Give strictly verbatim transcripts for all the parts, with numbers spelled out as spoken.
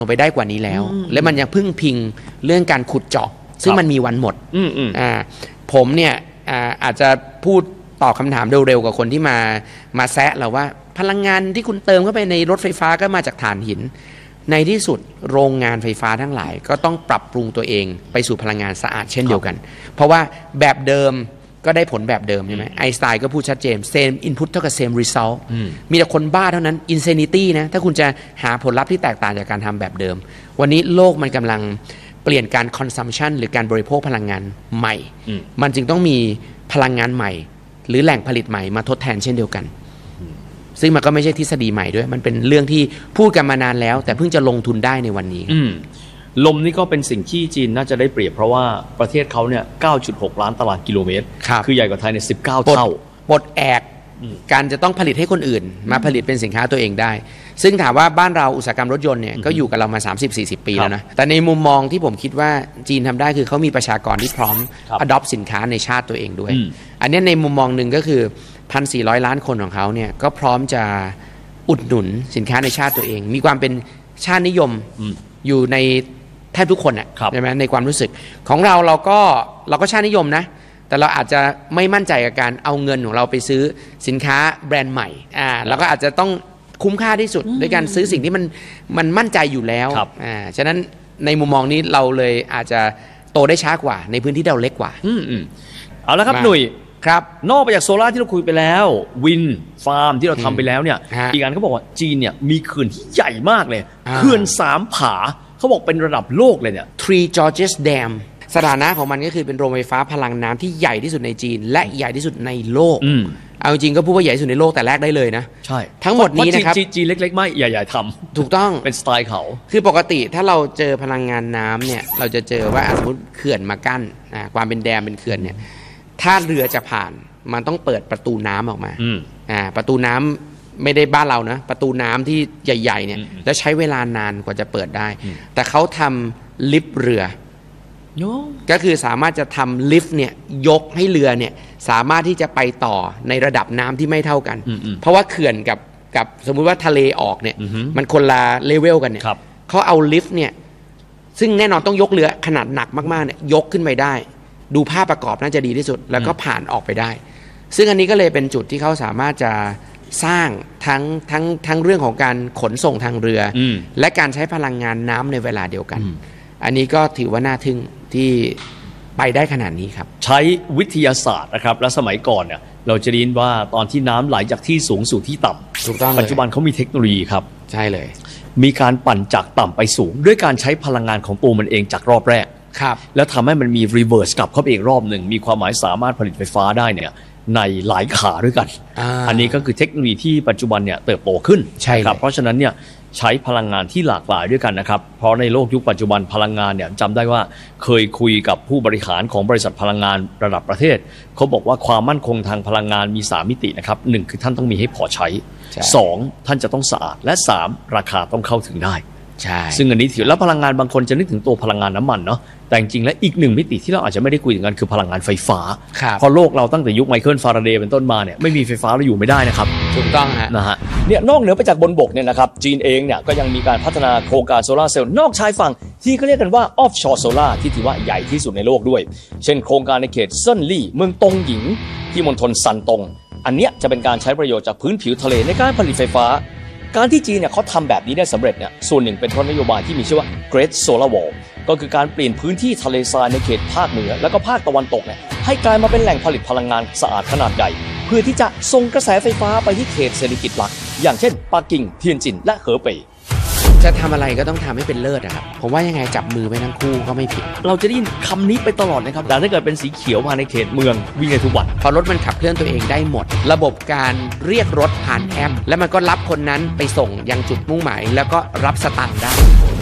ลงไปได้กว่านี้แล้วและมันยังพึ่งพิงเรื่องการขุดเจาะซึ่งมันมีวันหมดอ่าผมเนี่ยอาอาจจะพูดตอบคำถามเร็วๆกับคนที่มามาแซะเราว่าพลังงานที่คุณเติมเข้าไปในรถไฟฟ้าก็มาจากถ่านหินในที่สุดโรงงานไฟฟ้าทั้งหลายก็ต้องปรับปรุงตัวเองไปสู่พลังงานสะอาดเช่นเดียวกันเพราะว่าแบบเดิมก็ได้ผลแบบเดิมใช่ไหมไอน์สไตน์ก็พูดชัดเจน same input เท่ากับ same result มีแต่คนบ้าเท่านั้น insanity นะถ้าคุณจะหาผลลัพธ์ที่แตกต่างจากการทำแบบเดิมวันนี้โลกมันกำลังเปลี่ยนการ consumption หรือการบริโภคพลังงานใหม่มันจึงต้องมีพลังงานใหม่หรือแหล่งผลิตใหม่มาทดแทนเช่นเดียวกันซึ่งมันก็ไม่ใช่ทฤษฎีใหม่ด้วยมันเป็นเรื่องที่พูดกันมานานแล้วแต่เพิ่งจะลงทุนได้ในวันนี้ลมนี่ก็เป็นสิ่งที่จีนน่าจะได้เปรียบเพราะว่าประเทศเขาเนี่ย เก้าจุดหก ล้านตารางกิโลเมตรคือใหญ่กว่าไทยในสิบเก้าเท่าปลดแอกการจะต้องผลิตให้คนอื่นมาผลิตเป็นสินค้าตัวเองได้ซึ่งถามว่าบ้านเราอุตสาหกรรมรถยนต์เนี่ยก็อยู่กับเรามา สามสิบสี่สิบ ปีแล้วนะแต่ในมุมมองที่ผมคิดว่าจีนทำได้คือเขามีประชากรที่พร้อม adopt สินค้าในชาติตัวเองด้วยอันนี้ในมุมมองหนึ่งก็คือ หนึ่งพันสี่ร้อย ล้านคนของเขาเนี่ยก็พร้อมจะอุดหนุนสินค้าในชาติตัวเองมีความเป็นชาตินิยมอยู่ในแทบทุกคนอ่ะใช่ไหมในความรู้สึกของเราเราก็เราก็ชาตินิยมนะแต่เราอาจจะไม่มั่นใจกับการเอาเงินของเราไปซื้อสินค้าแบรนด์ใหม่อ่าเราก็อาจจะต้องคุ้มค่าที่สุดด้วยการซื้อสิ่งที่มันมันมั่นใจอยู่แล้วอ่าฉะนั้นในมุมมองนี้เราเลยอาจจะโตได้ช้ากว่าในพื้นที่เราเล็กกว่าอืมอืมเอาละครับหนุ่ยครับนอกไปจากโซล่าที่เราคุยไปแล้ววินฟาร์มที่เราทำไปแล้วเนี่ยอีกอันเขาบอกว่าจีนเนี่ยมีเขื่อนที่ใหญ่มากเลยเขื่อนสามผาเขาบอกเป็นระดับโลกเลยเนี่ย Three Gorges Dam สถานะของมันก็คือเป็นโรงไฟฟ้าพลังน้ำที่ใหญ่ที่สุดในจีนและใหญ่ที่สุดในโลกเอาจริงก็พูดว่าใหญ่ที่สุดในโลกแต่แรกได้เลยนะใช่ทั้งหมดนี้นะครับจีนเล็กๆไม่ใหญ่ๆทำถูกต้องเป็นสไตล์เขาคือปกติถ้าเราเจอพลังงานน้ำเนี่ยเราจะเจอว่าสมมติเขื่อนมากั้นความเป็นแดมเป็นเขื่อนเนี่ยถ้าเรือจะผ่านมันต้องเปิดประตูน้ำออกมาอ่าประตูน้ำไม่ได้บ้านเรานะประตูน้ำที่ใหญ่ๆเนี่ยแล้วใช้เวลานานกว่าจะเปิดได้แต่เขาทำลิฟต์เรือก็คือสามารถจะทำลิฟต์เนี่ยยกให้เรือเนี่ยสามารถที่จะไปต่อในระดับน้ำที่ไม่เท่ากันเพราะว่าเขื่อนกับกับสมมุติว่าทะเลออกเนี่ยมันคนละเลเวลกันเนี่ยเขาเอาลิฟต์เนี่ยซึ่งแน่นอนต้องยกเรือขนาดหนักมากๆเนี่ยยกขึ้นไปได้ดูภาพประกอบน่าจะดีที่สุดแล้วก็ผ่านออกไปได้ซึ่งอันนี้ก็เลยเป็นจุดที่เขาสามารถจะสร้างทั้งทั้งทั้งเรื่องของการขนส่งทางเรือและการใช้พลังงานน้ำในเวลาเดียวกันอันนี้ก็ถือว่าน่าทึ่งที่ไปได้ขนาดนี้ครับใช้วิทยาศาสตร์นะครับและสมัยก่อนเนี่ยเราจะได้ยินว่าตอนที่น้ำไหลจากที่สูงสู่ที่ต่ำถูกต้องปัจจุบันเขามีเทคโนโลยีครับใช่เลยมีการปั่นจากต่ำไปสูงด้วยการใช้พลังงานของตัวมันเองจากรอบแรกครับแล้วทำให้มันมีรีเวิร์สกลับเข้าไปอีกรอบหนึ่งมีความหมายสามารถผลิตไฟฟ้าได้เนี่ยในหลายขาด้วยกัน อ, อันนี้ก็คือเทคโนโลยีที่ปัจจุบันเนี่ยเติบโตขึ้นใช่ครับเพราะฉะนั้นเนี่ยใช้พลังงานที่หลากหลายด้วยกันนะครับเพราะในโลกยุคปัจจุบันพลังงานเนี่ยจำได้ว่าเคยคุยกับผู้บริหารของบริษัทพลังงานระดับประเทศเขาบอกว่าความมั่นคงทางพลังงานมีสามมิตินะครับหนึ่งคือท่านต้องมีให้พอใช้สองท่านจะต้องสะอาดและสามราคาต้องเข้าถึงได้ซึ่งอันนี้ถือแล้วพลังงานบางคนจะนึกถึงตัวพลังงานน้ำมันเนาะแต่จริงๆและอีกหนึ่งมิติที่เราอาจจะไม่ได้คุยถึงกันคือพลังงานไฟฟ้าเพราะโลกเราตั้งแต่ยุคไมเคิลฟาราเดย์เป็นต้นมาเนี่ยไม่มีไฟฟ้าเราอยู่ไม่ได้นะครับถูกต้องฮะนะฮะเนี่ยนอกเหนือไปจากบนบกเนี่ยนะครับจีนเองเนี่ยก็ยังมีการพัฒนาโครงการโซลาร์เซลล์นอกชายฝั่งที่เขาเรียกกันว่าออฟชอร์โซลาร์ที่ถือว่าใหญ่ที่สุดในโลกด้วยเช่นโครงการในเขตเซินลี่เมืองตงหยิงที่มณฑลซันตงอันเนี้ยจะเป็นการใช้ประโยชน์จากพื้นผิวทะเลในการผลิตไฟฟ้าการที่จีนเนี่ยเขาทำแบบนี้ได้สำเร็จเนี่ยส่วนหนึ่งเป็นเพราะนโยบายที่มีชื่อว่า Great Solar Wall ก็คือการเปลี่ยนพื้นที่ทะเลทรายในเขตภาคเหนือแล้วก็ภาคตะวันตกเนี่ยให้กลายมาเป็นแหล่งผลิตพลังงานสะอาดขนาดใหญ่เพื่อที่จะส่งกระแสไฟฟ้าไปที่เขตเศรษฐกิจหลักอย่างเช่นปักกิ่งเทียนจินและเหอเป่ยจะทำอะไรก็ต้องทำให้เป็นเลิศนะครับผมว่ายังไงจับมือไปทั้งคู่ก็ไม่ผิดเราจะได้ยินคำนี้ไปตลอดนะครับแต่ถ้าเกิดเป็นสีเขียวมาในเขตเมืองวิ่งในทุกวันพอรถมันขับเคลื่อนตัวเองได้หมดระบบการเรียกรถผ่านแอปแล้วมันก็รับคนนั้นไปส่งยังจุดมุ่งหมายแล้วก็รับสตางค์ได้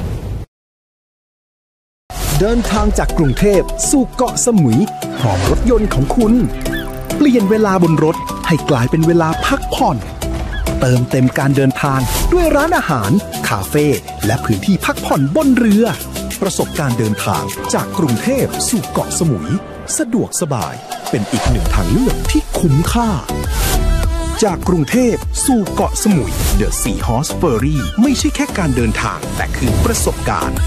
เดินทางจากกรุงเทพสู่เกาะสมุยพร้อมรถยนต์ของคุณเปลี่ยนเวลาบนรถให้กลายเป็นเวลาพักผ่อนเติมเต็มการเดินทางด้วยร้านอาหารคาเฟ่และพื้นที่พักผ่อนบนเรือประสบการณ์เดินทางจากกรุงเทพสู่เกาะสมุยสะดวกสบายเป็นอีกหนึ่งทางเลือกที่คุ้มค่าจากกรุงเทพสู่เกาะสมุย The Sea Horse Ferry ไม่ใช่แค่การเดินทางแต่คือประสบการณ์